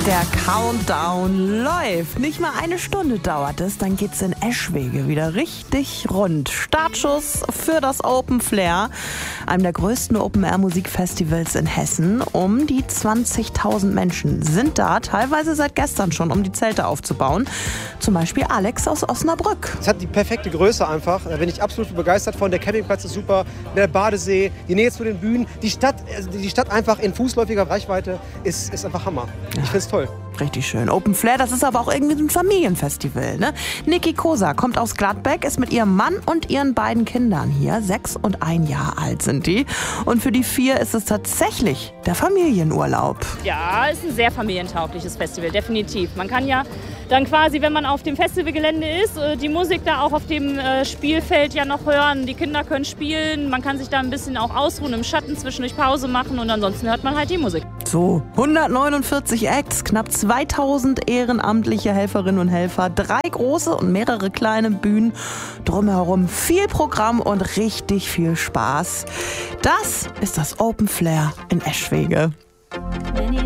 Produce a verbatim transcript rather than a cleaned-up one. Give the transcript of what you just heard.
Der Countdown läuft. Nicht mal eine Stunde dauert es, dann geht's in Eschwege wieder richtig rund. Startschuss für das Open Flair, einem der größten Open-Air-Musikfestivals in Hessen. Um die zwanzigtausend Menschen sind da, teilweise seit gestern schon, um die Zelte aufzubauen. Zum Beispiel Alex aus Osnabrück. Es hat die perfekte Größe einfach. Da bin ich absolut begeistert von. Der Campingplatz ist super, der Badesee, die Nähe zu den Bühnen. Die Stadt, also die Stadt einfach in fußläufiger Reichweite ist, ist einfach Hammer. Ich finde es toll. Richtig schön. Open Flair, das ist aber auch irgendwie so ein Familienfestival, ne? Niki Kosa kommt aus Gladbeck, ist mit ihrem Mann und ihren beiden Kindern hier. Sechs und ein Jahr alt sind die. Und für die vier ist es tatsächlich der Familienurlaub. Ja, ist ein sehr familientaugliches Festival, definitiv. Man kann ja dann quasi, wenn man auf dem Festivalgelände ist, die Musik da auch auf dem Spielfeld ja noch hören. Die Kinder können spielen, man kann sich da ein bisschen auch ausruhen, im Schatten zwischendurch Pause machen und ansonsten hört man halt die Musik. So, hundertneunundvierzig Acts, knapp zweitausend ehrenamtliche Helferinnen und Helfer, drei große und mehrere kleine Bühnen, drumherum viel Programm und richtig viel Spaß. Das ist das Open Flair in Eschwege.